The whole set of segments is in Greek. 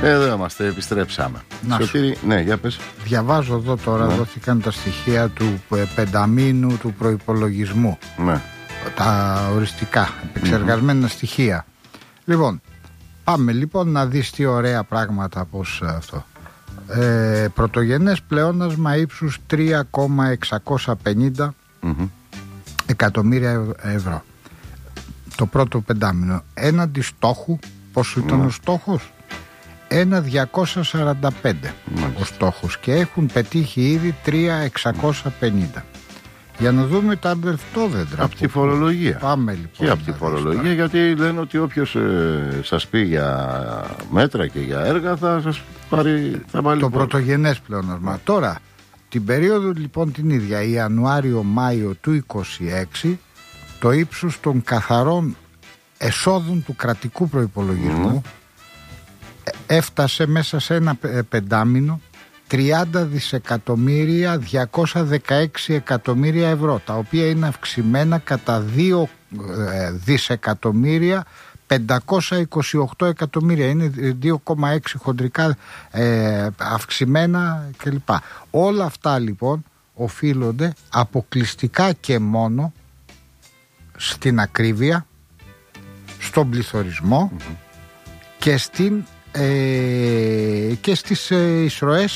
Εδώ είμαστε, επιστρέψαμε. Σωτήρη, ναι, για πες. Διαβάζω εδώ τώρα, δόθηκαν τα στοιχεία του πενταμήνου του προϋπολογισμού. Ναι. Τα οριστικά, επεξεργασμένα στοιχεία. Λοιπόν, πάμε λοιπόν να δεις τι ωραία πράγματα πως αυτό. Πρωτογενές πλεόνασμα ύψους 3,650 εκατομμύρια ευρώ. Το πρώτο πεντάμινο. Έναντι στόχου, πόσο ήταν ο στόχος? 1,245 ο στόχος, και έχουν πετύχει ήδη 3,650. Για να δούμε τα μπερδευτόδεντρα. Από τη φορολογία. Πάμε λοιπόν. Και από τη φορολογία, γιατί λένε ότι όποιος σας πει για μέτρα και για έργα θα σας πάρει. Το πρωτογενές πλεόνασμα. Τώρα, την περίοδο λοιπόν την ίδια, Ιανουάριο-Μάιο του 26, το ύψος των καθαρών εσόδων του κρατικού προϋπολογισμού έφτασε μέσα σε ένα πεντάμινο 30 δισεκατομμύρια 216 εκατομμύρια ευρώ, τα οποία είναι αυξημένα κατά 2 δισεκατομμύρια 528 εκατομμύρια. Είναι 2,6 χοντρικά αυξημένα κλπ. Όλα αυτά λοιπόν οφείλονται αποκλειστικά και μόνο στην ακρίβεια, στον πληθωρισμό και και στις εισρωές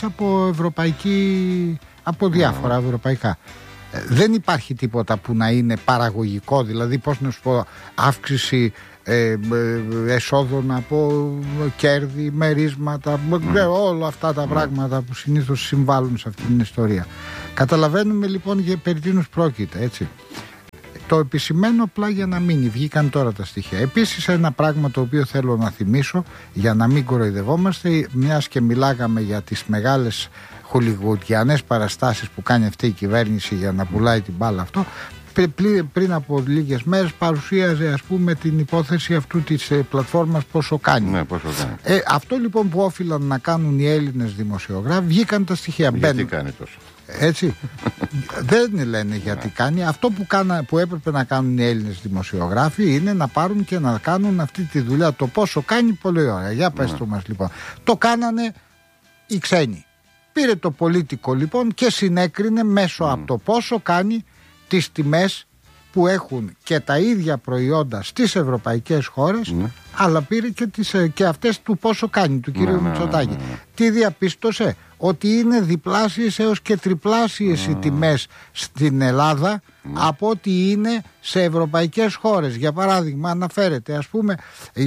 από διάφορα ευρωπαϊκά. Δεν υπάρχει τίποτα που να είναι παραγωγικό, δηλαδή πώς να σου πω, αύξηση εσόδων από κέρδη, μερίσματα, όλα αυτά τα πράγματα που συνήθως συμβάλλουν σε αυτήν την ιστορία. Καταλαβαίνουμε λοιπόν για περί τίνος πρόκειται, έτσι. Το επισημαίνω απλά για να μείνει. Βγήκαν τώρα τα στοιχεία. Επίσης, ένα πράγμα το οποίο θέλω να θυμίσω, για να μην κοροϊδευόμαστε, μιας και μιλάγαμε για τις μεγάλες χολιγουντιανές παραστάσεις που κάνει αυτή η κυβέρνηση για να πουλάει την μπάλα αυτό. Πριν από λίγες μέρες παρουσίαζε, ας πούμε, την υπόθεση αυτού της πλατφόρμας πόσο κάνει. Ναι, πόσο κάνει. Αυτό λοιπόν που όφυλαν να κάνουν οι Έλληνες δημοσιογράφοι, βγήκαν τα στοιχεία. Γιατί κάνει τόσο? Έτσι. Δεν λένε γιατί κάνει. Αυτό που έπρεπε να κάνουν οι Έλληνες δημοσιογράφοι είναι να πάρουν και να κάνουν αυτή τη δουλειά. Το πόσο κάνει, πολύ ωραία. Για πες το μας λοιπόν. Το κάνανε οι ξένοι. Πήρε το Πολίτικο λοιπόν και συνέκρινε μέσω από το πόσο κάνει τις τιμές που έχουν και τα ίδια προϊόντα στις ευρωπαϊκές χώρες, αλλά πήρε και αυτές του πόσο κάνει, του κυρίου Μητσοτάκη. Τι διαπίστωσε? Ότι είναι διπλάσιες έως και τριπλάσιες οι τιμές στην Ελλάδα από ό,τι είναι σε ευρωπαϊκές χώρες. Για παράδειγμα, αναφέρεται, ας πούμε,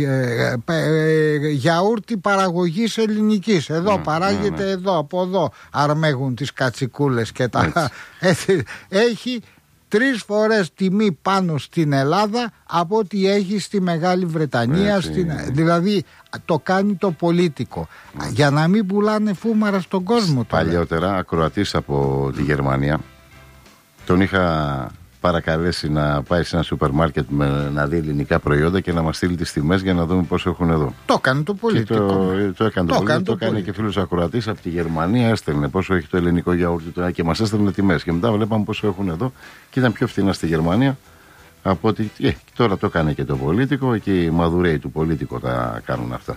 γιαούρτι παραγωγής ελληνικής. Εδώ παράγεται, εδώ, από εδώ αρμέγουν τις κατσικούλες και τα... Έχει 3 φορές τιμή πάνω στην Ελλάδα από ό,τι έχει στη Μεγάλη Βρετανία. Δηλαδή το κάνει το Πολίτικο για να μην πουλάνε φούμαρα στον κόσμο. Παλιότερα ακροατής από τη Γερμανία, τον είχα παρακαλέσει να πάει σε ένα σούπερ μάρκετ να δει ελληνικά προϊόντα και να μας στείλει τις τιμές για να δούμε πόσο έχουν εδώ. Το έκανε το Πολίτικο. Το έκανε και φίλος ακροατής από τη Γερμανία, έστελνε πόσο έχει το ελληνικό γιαούρτι και μας έστελνε τιμές. Και μετά βλέπαμε πόσο έχουν εδώ και ήταν πιο φθηνά στη Γερμανία από ότι. Τώρα το έκανε και το Πολίτικο, και οι Μαδουρέοι του Πολίτικο τα κάνουν αυτά.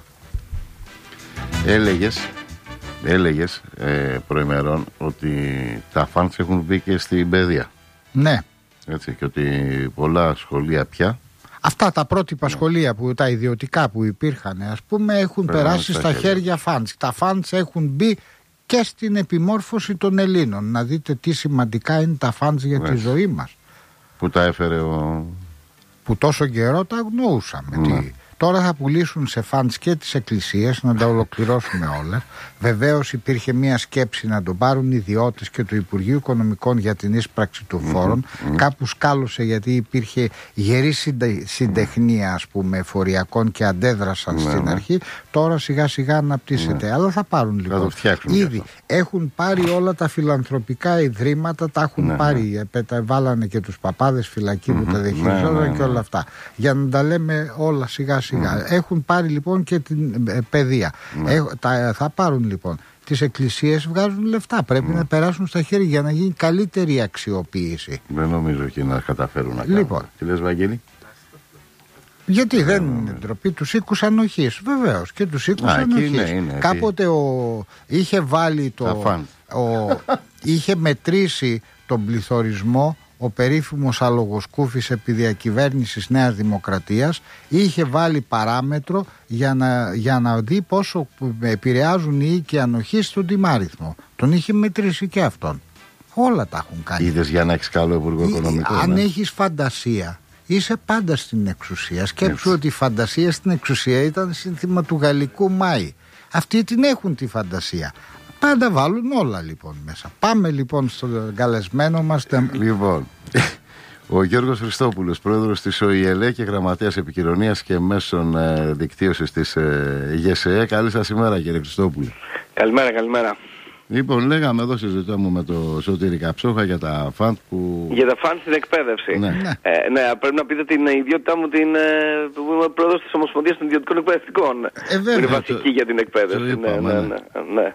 Έλεγες προημερών ότι τα φαντς έχουν μπει και στην παιδεία. Ναι. Έτσι, και ότι πολλά σχολεία πια. Αυτά τα πρότυπα σχολεία, τα ιδιωτικά που υπήρχαν, ας πούμε, έχουν περάσει στα χέρια φαντς. Τα φαντς έχουν μπει και στην επιμόρφωση των Ελλήνων. Να δείτε τι σημαντικά είναι τα φαντς για τη ζωή μας. Που τα έφερε που τόσο καιρό τα αγνοούσαμε. Τώρα θα πουλήσουν σε φαντς και τις εκκλησίες, να τα ολοκληρώσουμε όλα. Βεβαίως υπήρχε μια σκέψη να τον πάρουν ιδιώτες και του Υπουργείου Οικονομικών για την ίσπραξη των φόρων. Κάπου σκάλωσε, γιατί υπήρχε γερή συντεχνία, ας πούμε, εφοριακών, και αντέδρασαν στην αρχή. Τώρα σιγά σιγά αναπτύσσεται. Αλλά θα πάρουν λοιπόν. Ήδη έχουν πάρει όλα τα φιλανθρωπικά ιδρύματα, τα έχουν πάρει. Βάλανε και τους παπάδες φυλακή που τα διαχειριζόταν και όλα αυτά. Για να τα λέμε όλα σιγά σιγά. Έχουν πάρει λοιπόν και την παιδεία. Θα πάρουν λοιπόν. Τις εκκλησίες βγάζουν λεφτά. Πρέπει να περάσουν στα χέρια για να γίνει καλύτερη αξιοποίηση. Δεν νομίζω και να καταφέρουν να κάνουν. Λοιπόν. Τι λες, Βαγγέλη? Γιατί δεν είναι ντροπή τους οίκους ανοχής? Βεβαίως, και τους οίκους ανοχής. Είναι, κάποτε είχε βάλει είχε μετρήσει τον πληθωρισμό ο περίφημος Αλογοσκούφης επί διακυβέρνησης Νέας Δημοκρατίας. Είχε βάλει παράμετρο για να δει πόσο επηρεάζουν οι οίκοι ανοχής στον τιμάριθμο. Τον είχε μετρήσει και αυτόν. Όλα τα έχουν κάνει. Είδες, για να έχεις καλό υπουργό οικονομικό? Αν έχεις φαντασία, είσαι πάντα στην εξουσία. Σκέψου ότι η φαντασία στην εξουσία ήταν σύνθημα του γαλλικού Μάη. Αυτοί την έχουν τη φαντασία. Πάντα βάλουν όλα λοιπόν μέσα. Πάμε λοιπόν στον καλεσμένο μας. Λοιπόν, ο Γιώργος Χριστόπουλος, πρόεδρος της ΟΗΕΛΕ και γραμματέας επικοινωνίας και μέσων δικτύωσης της ΓΕΣΕΕ. Καλή σας ημέρα, κύριε Χριστόπουλο. Καλημέρα. Λοιπόν, λέγαμε εδώ, συζητάμε με το Σωτήρη Καψόχα για τα φαντ που... Για τα φαντ στην εκπαίδευση. Ναι. Ναι, πρέπει να πείτε την ιδιότητά μου, που είμαι πρόεδρος της Ομοσπονδίας των Ιδιωτικών Εκπαιδευτικών. Βέβαια, είναι βασική για την εκπαίδευση. Ναι.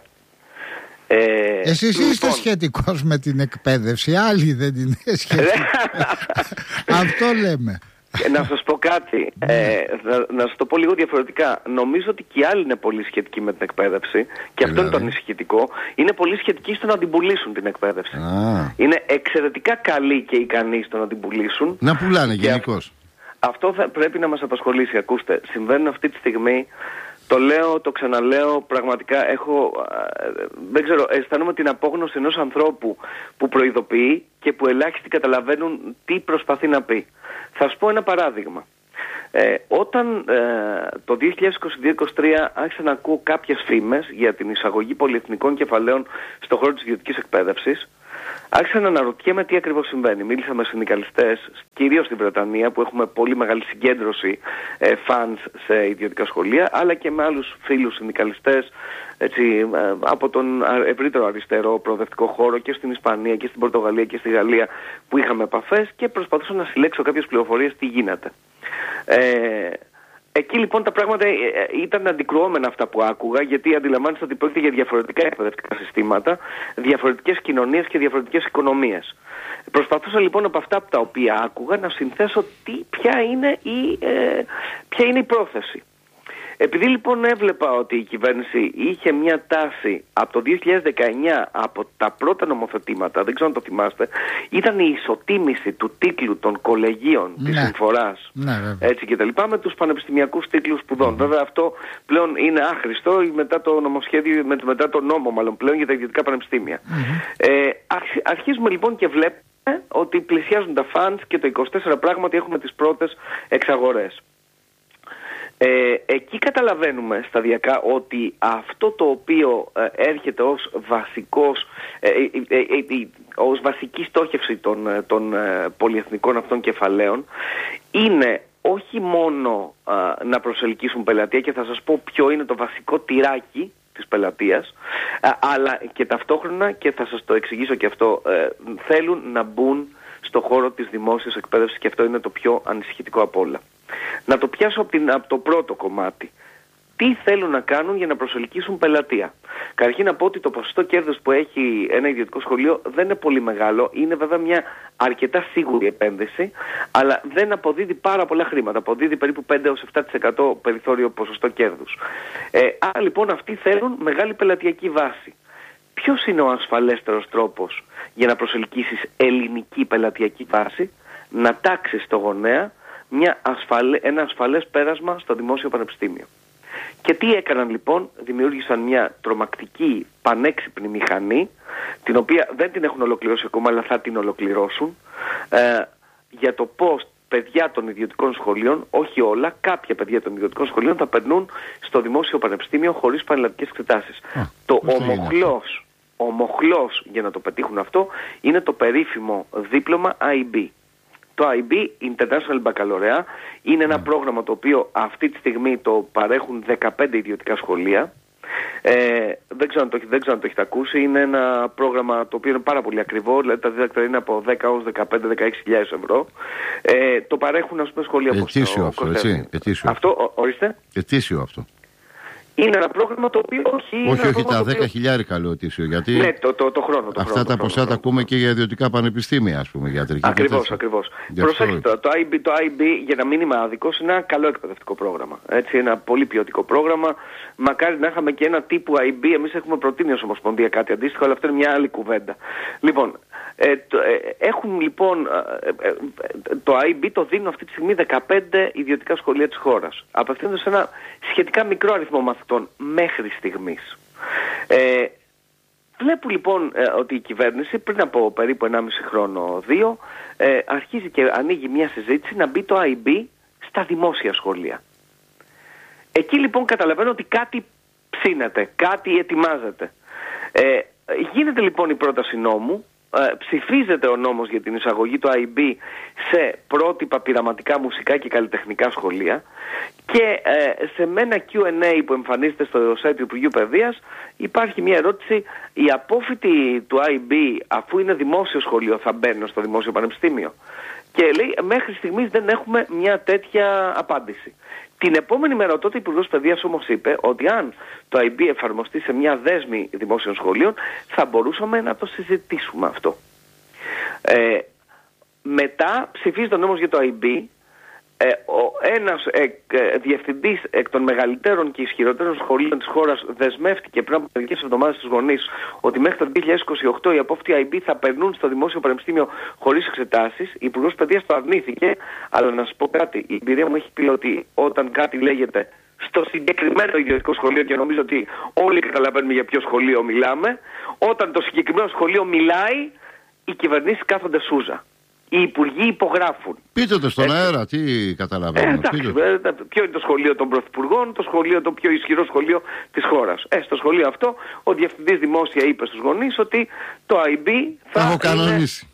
Εσείς είστε σχετικός με την εκπαίδευση, άλλοι δεν είναι σχετικοί. Αυτό λέμε. Να σας πω κάτι, να σας το πω λίγο διαφορετικά. Νομίζω ότι και οι άλλοι είναι πολύ σχετικοί με την εκπαίδευση και αυτό είναι το ανησυχητικό. Είναι πολύ σχετικοί στο να την πουλήσουν την εκπαίδευση. Είναι εξαιρετικά καλοί και ικανοί στο να την πουλήσουν. Να πουλάνε γενικώς. Αυτό θα πρέπει να μας απασχολήσει. Ακούστε, συμβαίνουν αυτή τη στιγμή. Το λέω, το ξαναλέω, πραγματικά δεν ξέρω, αισθάνομαι την απόγνωση ενός ανθρώπου που προειδοποιεί και που ελάχιστοι καταλαβαίνουν τι προσπαθεί να πει. Θα σας πω ένα παράδειγμα. Όταν το 2022-2023 άρχισα να ακούω κάποιες φήμες για την εισαγωγή πολυεθνικών κεφαλαίων στον χώρο της ιδιωτικής εκπαίδευσης, άρχισα να αναρωτιέμαι τι ακριβώς συμβαίνει. Μίλησα με συνδικαλιστές, κυρίως στην Βρετανία, που έχουμε πολύ μεγάλη συγκέντρωση funds σε ιδιωτικά σχολεία, αλλά και με άλλους φίλους συνδικαλιστές από τον ευρύτερο αριστερό προοδευτικό χώρο και στην Ισπανία και στην Πορτογαλία και στη Γαλλία, που είχαμε επαφές και προσπαθούσα να συλλέξω κάποιες πληροφορίες τι γίνεται. Εκεί λοιπόν τα πράγματα ήταν αντικρουόμενα αυτά που άκουγα, γιατί αντιλαμβάνεστε ότι πρόκειται για διαφορετικά εκπαιδευτικά συστήματα, διαφορετικές κοινωνίες και διαφορετικές οικονομίες. Προσπαθούσα λοιπόν από αυτά τα οποία άκουγα να συνθέσω ποια είναι η πρόθεση. Επειδή λοιπόν έβλεπα ότι η κυβέρνηση είχε μια τάση από το 2019, από τα πρώτα νομοθετήματα, δεν ξέρω αν το θυμάστε, ήταν η ισοτίμηση του τίτλου των κολεγίων της συμφοράς, έτσι και τα λοιπά, με τους πανεπιστημιακούς τίτλους σπουδών. Βέβαια αυτό πλέον είναι άχρηστο μετά το νομοσχέδιο, μετά το νόμο μάλλον πλέον για τα ιδιωτικά πανεπιστήμια. Αρχίζουμε λοιπόν και βλέπουμε ότι πλησιάζουν τα funds και το 24 πράγματι έχουμε τις πρώτες εξαγορές. Εκεί καταλαβαίνουμε σταδιακά ότι αυτό το οποίο έρχεται ως ως βασική στόχευση των πολυεθνικών αυτών κεφαλαίων είναι όχι μόνο να προσελκύσουν πελατεία, και θα σας πω ποιο είναι το βασικό τυράκι της πελατείας, αλλά και ταυτόχρονα, και θα σας το εξηγήσω και αυτό, θέλουν να μπουν στο χώρο της δημόσιας εκπαίδευσης, και αυτό είναι το πιο ανησυχητικό απ' όλα. Να το πιάσω από το πρώτο κομμάτι. Τι θέλουν να κάνουν για να προσελκύσουν πελατεία? Καταρχήν να πω ότι το ποσοστό κέρδους που έχει ένα ιδιωτικό σχολείο δεν είναι πολύ μεγάλο. Είναι βέβαια μια αρκετά σίγουρη επένδυση, αλλά δεν αποδίδει πάρα πολλά χρήματα. Αποδίδει περίπου 5-7% περιθώριο ποσοστό κέρδους. Άρα λοιπόν αυτοί θέλουν μεγάλη πελατειακή βάση. Ποιος είναι ο ασφαλέστερος τρόπος για να προσελκύσεις ελληνική πελατειακή βάση? Να τάξεις στο γονέα ένα ασφαλές πέρασμα στο δημόσιο πανεπιστήμιο. Και τι έκαναν λοιπόν? Δημιούργησαν μια τρομακτική πανέξυπνη μηχανή, την οποία δεν την έχουν ολοκληρώσει ακόμα, αλλά θα την ολοκληρώσουν, για το πώς παιδιά των ιδιωτικών σχολείων, όχι όλα, κάποια παιδιά των ιδιωτικών σχολείων θα περνούν στο δημόσιο πανεπιστήμιο χωρίς πανελλαδικές εξετάσεις. Το ομοχλός για να το πετύχουν αυτό είναι το περίφημο δίπλωμα IB. Το IB, International Baccalaureate, είναι ένα πρόγραμμα το οποίο αυτή τη στιγμή το παρέχουν 15 ιδιωτικά σχολεία. Δεν ξέρω αν το έχετε ακούσει. Είναι ένα πρόγραμμα το οποίο είναι πάρα πολύ ακριβό. Δηλαδή τα δίδακτρα είναι από 10 έως 15-16 χιλιάδες ευρώ. Το παρέχουν, ας πούμε, σχολεία όπως ετήσιο αυτό, έτσι. Ετήσιο. Αυτό, ορίστε. Ετήσιο αυτό. Είναι ένα πρόγραμμα το οποίο όχι τα 10.000 λέω ετήσιο. Γιατί ναι, το χρόνο. Αυτά τα ποσά τα ακούμε και για ιδιωτικά πανεπιστήμια, ας πούμε, γιατρική. Ακριβώς. Προσέξτε, το IB, για να μην είμαι άδικος, είναι ένα καλό εκπαιδευτικό πρόγραμμα. Έτσι, ένα πολύ ποιοτικό πρόγραμμα. Μακάρι να είχαμε και ένα τύπου IB. Εμείς έχουμε προτείνει ως Ομοσπονδία κάτι αντίστοιχο, αλλά αυτό είναι μια άλλη κουβέντα. Λοιπόν, έχουν λοιπόν το IB το δίνουν αυτή τη στιγμή 15 ιδιωτικά σχολεία της χώρας. Απευθύνονται σε ένα σχετικά μικρό αριθμό μαθητών μέχρι στιγμής. Βλέπω λοιπόν ότι η κυβέρνηση πριν από περίπου 1,5 χρόνο, 2, αρχίζει και ανοίγει μια συζήτηση να μπει το IB στα δημόσια σχολεία. Εκεί λοιπόν καταλαβαίνω ότι κάτι ψήνεται, κάτι ετοιμάζεται. Γίνεται λοιπόν η πρόταση νόμου, ψηφίζεται ο νόμος για την εισαγωγή του IB σε πρότυπα πειραματικά μουσικά και καλλιτεχνικά σχολεία και σε ένα Q&A που εμφανίζεται στο site του Υπουργείου Παιδείας υπάρχει μια ερώτηση: οι απόφοιτοι του IB, αφού είναι δημόσιο σχολείο, θα μπαίνουν στο δημόσιο πανεπιστήμιο? Και λέει, μέχρι στιγμής δεν έχουμε μια τέτοια απάντηση. Την επόμενη μέρα τότε ο Υπουργός Παιδείας όμως είπε ότι αν το IB εφαρμοστεί σε μια δέσμη δημόσιων σχολείων θα μπορούσαμε να το συζητήσουμε αυτό. Μετά ψηφίζει τον νόμος για το IB. Ένας διευθυντής εκ των μεγαλύτερων και ισχυρότερων σχολείων της χώρας δεσμεύτηκε πριν από μερικές εβδομάδες στους γονείς ότι μέχρι το 2028 οι απόφοιτοι IB θα περνούν στο δημόσιο πανεπιστήμιο χωρίς εξετάσεις. Η Υπουργός Παιδείας το αρνήθηκε, αλλά να σας πω κάτι, η εμπειρία μου έχει πει ότι όταν κάτι λέγεται στο συγκεκριμένο ιδιωτικό σχολείο, και νομίζω ότι όλοι καταλαβαίνουμε για ποιο σχολείο μιλάμε, όταν το συγκεκριμένο σχολείο μιλάει, οι κυβερνήσεις κάθονται σούζα. Οι υπουργοί υπογράφουν. Πείτε το στον αέρα, τι καταλαβαίνω. Ποιο είναι το σχολείο των πρωθυπουργών, το πιο ισχυρό σχολείο της χώρας. Στο σχολείο αυτό ο διευθυντής δημόσια είπε στους γονείς ότι το IB θα έχω κανονίσει.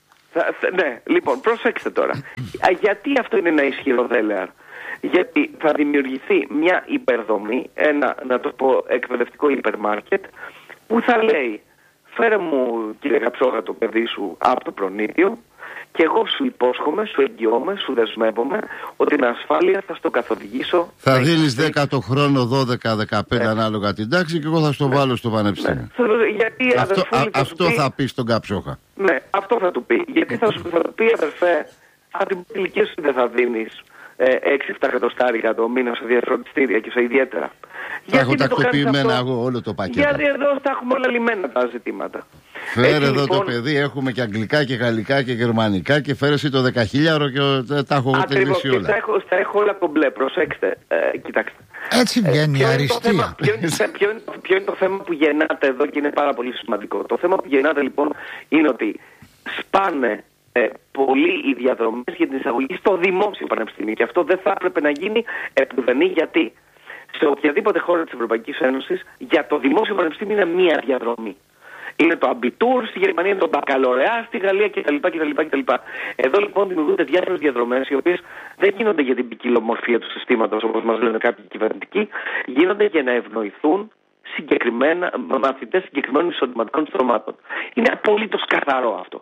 Ναι, λοιπόν, προσέξτε τώρα. Γιατί αυτό είναι ένα ισχυρό δέλεαρ? Γιατί θα δημιουργηθεί μια υπερδομή, ένα, να το πω, εκπαιδευτικό υπερμάρκετ, που θα λέει: φέρε μου, κύριε Καψόγα, το παιδί σου από το προνήτιο και εγώ σου υπόσχομαι, σου εγγυώμαι, σου δεσμεύομαι ότι με ασφάλεια θα στο καθοδηγήσω. Θα δίνεις 10 το χρόνο, 12-15 ανάλογα την τάξη και εγώ θα στο βάλω στο πανεπιστήμιο. Γιατί, αυτό θα πει στον Καψόγα. Ναι, αυτό θα του πει. Γιατί θα του πει, αδερφέ, από την ηλικία σου δεν θα δίνεις 6-7 εκατοστάρικα το μήνα σε διαφροντιστήρια και σε ιδιαίτερα. Θα έχω τακτοποιημένα εγώ όλο το πακέτο. Γιατί εδώ θα έχουμε όλα λυμμένα τα ζητήματα. Φέρε εδώ λοιπόν το παιδί, έχουμε και αγγλικά και γαλλικά και γερμανικά και φέρε εσύ το 10.000 και τα έχω τελειώσει όλα. Τα έχω όλα κομπλέ, προσέξτε, κοιτάξτε. Έτσι βγαίνει η αριστεία. Ποιο είναι το θέμα που γεννάται εδώ και είναι πάρα πολύ σημαντικό? Το θέμα που γεννάται λοιπόν είναι ότι σπάνε πολλοί οι διαδρομές για την εισαγωγή στο δημόσιο πανεπιστήμιο και αυτό δεν θα έπρεπε να γίνει επουδενή. Γιατί σε οποιαδήποτε χώρα της Ευρωπαϊκής Ένωσης για το δημόσιο πανεπιστήμιο είναι μία διαδρομή. Είναι το Abitur στη Γερμανία, είναι το Baccalaureat στη Γαλλία κτλ. Εδώ λοιπόν δημιουργούνται διάφορες διαδρομές οι οποίες δεν γίνονται για την ποικιλομορφία του συστήματος όπως μας λένε κάποιοι κυβερνητικοί, γίνονται για να ευνοηθούν συγκεκριμένα μαθητές συγκεκριμένων εισοδηματικών στρωμάτων. Είναι απολύτως καθαρό αυτό.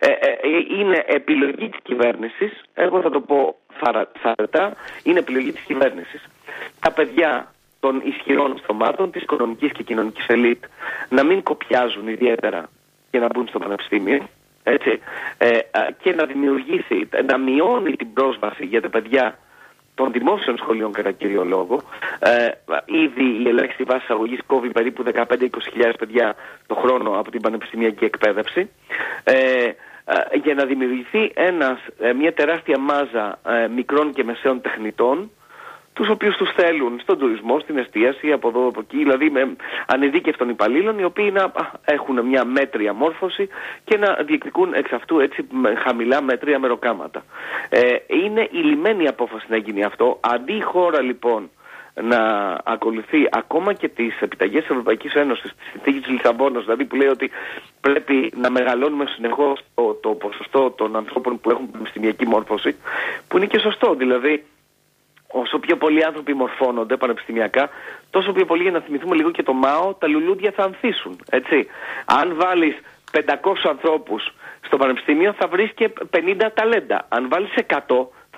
Είναι επιλογή της κυβέρνησης, εγώ θα το πω θαρετά, είναι επιλογή της κυβέρνησης. Τα παιδιά των ισχυρών στρωμάτων, της οικονομικής και κοινωνικής ελίτ, να μην κοπιάζουν ιδιαίτερα και να μπουν στο πανεπιστήμιο, έτσι, και να δημιουργήσει, να μειώνει την πρόσβαση για τα παιδιά των δημόσιων σχολείων κατά κύριο λόγο. Ήδη η ελάχιστη βάση εισαγωγής κόβει περίπου 15-20.000 παιδιά το χρόνο από την πανεπιστημιακή εκπαίδευση. Για να δημιουργηθεί μια τεράστια μάζα μικρών και μεσαίων τεχνητών, τους οποίους τους θέλουν στον τουρισμό, στην εστίαση, από εδώ από εκεί, δηλαδή με ανειδίκευτων υπαλλήλων, οι οποίοι να έχουν μια μέτρια μόρφωση και να διεκδικούν εξ αυτού έτσι χαμηλά μέτρια μεροκάματα. Είναι η λιμένη απόφαση να γίνει αυτό. Αντί η χώρα λοιπόν να ακολουθεί ακόμα και τις επιταγές της Ευρωπαϊκής Ένωσης, τη συνθήκη της Λισαβόνας, δηλαδή που λέει ότι πρέπει να μεγαλώνουμε συνεχώς το ποσοστό των ανθρώπων που έχουν πανεπιστημιακή μόρφωση, που είναι και σωστό, δηλαδή όσο πιο πολλοί άνθρωποι μορφώνονται πανεπιστημιακά, τόσο πιο πολύ, για να θυμηθούμε λίγο και το ΜΑΟ, τα λουλούδια θα ανθίσουν. Έτσι. Αν βάλεις 500 ανθρώπους στο πανεπιστήμιο θα βρεις και 50 ταλέντα. Αν βάλεις 100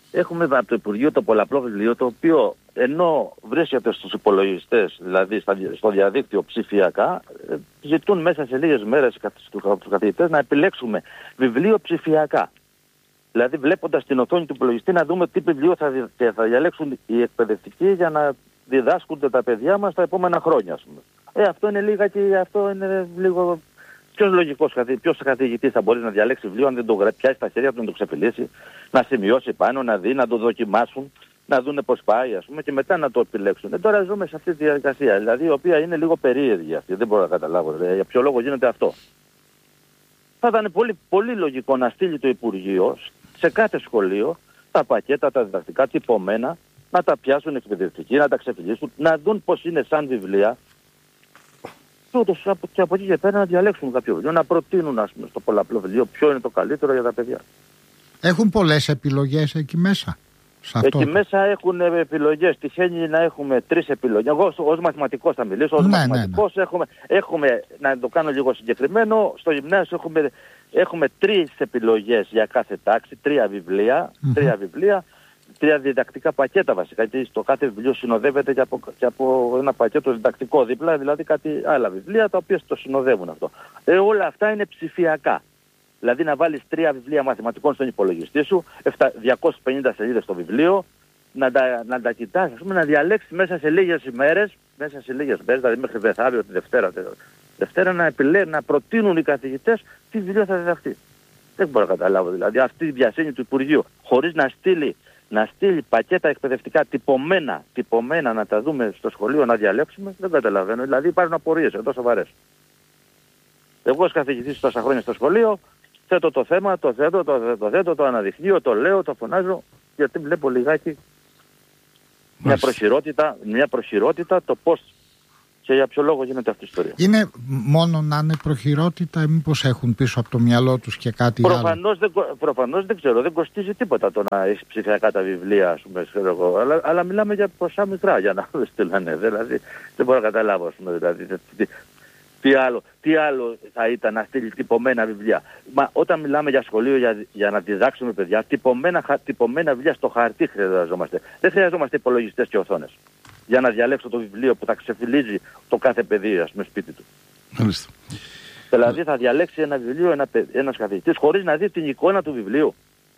Έχουμε από το Υπουργείο το πολλαπλό βιβλίο, το οποίο ενώ βρίσκεται στους υπολογιστές, δηλαδή στο διαδίκτυο ψηφιακά, ζητούν μέσα σε λίγες μέρες τους καθηγητές να επιλέξουμε βιβλίο ψηφιακά. Δηλαδή βλέποντας την οθόνη του υπολογιστή να δούμε τι βιβλίο θα διαλέξουν οι εκπαιδευτικοί για να διδάσκονται τα παιδιά μας τα επόμενα χρόνια, ας πούμε. Αυτό είναι λίγα και αυτό είναι λίγο... Ποιος καθηγητής θα μπορεί να διαλέξει βιβλίο αν δεν το πιάσει στα χέρια του, να το ξεφυλίσει, να σημειώσει πάνω, να δει, να το δοκιμάσουν, να δούνε πώς πάει, ας πούμε, και μετά να το επιλέξουν. Τώρα ζούμε σε αυτή τη διαδικασία, δηλαδή η οποία είναι λίγο περίεργη αυτή. Δεν μπορώ να καταλάβω για ποιο λόγο γίνεται αυτό. Θα ήταν πολύ, πολύ λογικό να στείλει το Υπουργείο σε κάθε σχολείο τα πακέτα, τα διδακτικά τυπωμένα, να τα πιάσουν εκπαιδευτικοί, να τα ξεφυλίσουν, να δουν πώς είναι σαν βιβλία. Και από εκεί και πέρα να διαλέξουν κάποιο βιβλίο, να προτείνουν, ας πούμε, στο πολλαπλό βιβλίο ποιο είναι το καλύτερο για τα παιδιά. Έχουν πολλές επιλογές εκεί μέσα. Εκεί μέσα έχουν επιλογές. Τυχαίνει να έχουμε 3 επιλογές. Εγώ ως μαθηματικός θα μιλήσω. Ως μαθηματικός έχουμε, να το κάνω λίγο συγκεκριμένο, στο γυμνάσιο έχουμε 3 επιλογές για κάθε τάξη, 3 βιβλία. 3 διδακτικά πακέτα βασικά, γιατί στο κάθε βιβλίο συνοδεύεται και από ένα πακέτο διδακτικό δίπλα, δηλαδή κάτι άλλα βιβλία τα οποία το συνοδεύουν αυτό. Όλα αυτά είναι ψηφιακά. Δηλαδή να βάλεις 3 βιβλία μαθηματικών στον υπολογιστή σου, 250 σελίδες στο βιβλίο, να τα κοιτάς, να διαλέξεις μέσα σε λίγες μέρες, δηλαδή μέχρι μεθαύριο τη Δευτέρα να προτείνουν οι καθηγητές τι βιβλίο θα διδαχθεί. Δεν μπορώ να καταλάβω δηλαδή αυτή η διασύνη του Υπουργείου, χωρίς να στείλει πακέτα εκπαιδευτικά τυπωμένα να τα δούμε στο σχολείο, να διαλέξουμε, δεν καταλαβαίνω. Δηλαδή υπάρχουν απορίες εδώ σοβαρές. Εγώ ως καθηγητής τόσα χρόνια στο σχολείο, θέτω το θέμα, το θέτω, το αναδειχνύω, το λέω, το φωνάζω, γιατί βλέπω λιγάκι μια προχειρότητα το πώς και για ποιο λόγο γίνεται αυτή η ιστορία. Είναι μόνο να είναι προχειρότητα ή μήπως έχουν πίσω από το μυαλό τους και κάτι άλλο? Προφανώς δεν ξέρω, δεν κοστίζει τίποτα το να έχει ψηφιακά τα βιβλία, ας πούμε, αλλά μιλάμε για ποσά μικρά για να στείλανε. Δηλαδή δεν μπορώ να καταλάβω, ας πούμε, δηλαδή, τι άλλο θα ήταν να στείλει τυπωμένα βιβλία. Μα όταν μιλάμε για σχολείο για να διδάξουμε παιδιά, τυπωμένα βιβλία στο χαρτί χρειαζόμαστε. Δεν χρειαζόμαστε υπολογιστές και οθόνες για να διαλέξω το βιβλίο που θα ξεφυλίζει το κάθε παιδί, ας πούμε, σπίτι του. Μάλιστα. Δηλαδή θα διαλέξει ένα βιβλίο ένας καθηγητής χωρίς να δει την εικόνα του βιβλίου.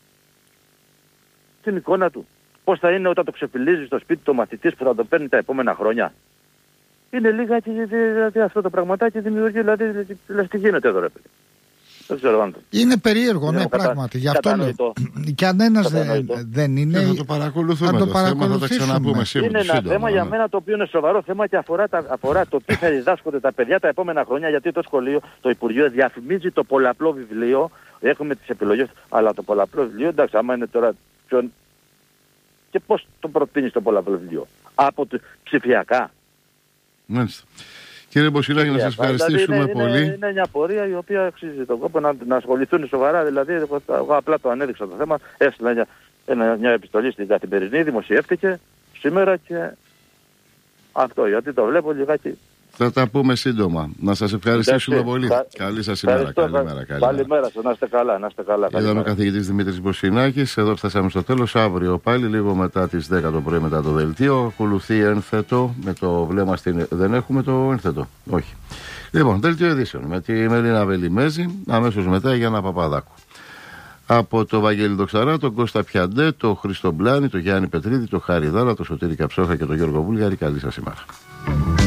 Την εικόνα του. Πώς θα είναι όταν το ξεφυλίζει στο σπίτι του μαθητής που θα το παίρνει τα επόμενα χρόνια. Είναι λίγα και αυτό το πραγματάκι δημιουργεί, δηλαδή τι γίνεται εδώ, ρε παιδί. Δεν ξέρω αν είναι περίεργο, ναι, πράγματι. Γι' αυτό λέω. Και αν ένας δεν είναι. Θα το παρακολουθούμε. Το θέμα θα τα ξαναπούμε σίγουρα. Είναι ένα θέμα για μένα το οποίο είναι σοβαρό θέμα και αφορά το τι θα διδάσκονται τα παιδιά τα επόμενα χρόνια. Γιατί το σχολείο, το Υπουργείο διαφημίζει το πολλαπλό βιβλίο. Έχουμε τις επιλογές, αλλά το πολλαπλό βιβλίο, εντάξει, άμα είναι τώρα. Και πώς το προτείνεις το πολλαπλό βιβλίο? Από ψηφιακά. Μάλιστα. Κύριε Μποσιλάκη, να σας ευχαριστήσουμε πολύ. Είναι μια πορεία η οποία αξίζει τον κόπο να ασχοληθούν σοβαρά. Δηλαδή, εγώ απλά το ανέδειξα το θέμα. Έστειλα μια επιστολή στην Καθημερινή, δημοσιεύτηκε σήμερα και αυτό, γιατί το βλέπω λιγάκι. Θα τα πούμε σύντομα. Να σας ευχαριστήσουμε πολύ. Καλή σας ημέρα. Καλημέρα σας. Να είστε καλά. Ήταν ο καθηγητής Δημήτρης Μποσινάκης. Εδώ φτάσαμε στο τέλος. Αύριο πάλι λίγο μετά τις 10 το πρωί μετά το δελτίο. Ακολουθεί ένθετο με το βλέμμα στην... Δεν έχουμε το ένθετο. Όχι. Λοιπόν, δελτίο ειδήσεων με τη Μελίνα Βελιμέζη. Αμέσως μετά η Γιάννα Παπαδάκου. Από το Βαγγέλη Δοξαρά, τον Κώστα Πιαντέ, τον Χρήστο Μπλάνη, τον Γιάννη Πετρίδη, τον Χάρη Δάρα, τον Σωτήρη Καψόχα και τον Γιώργο Βούλγαρη. Καλή σας ημέρα.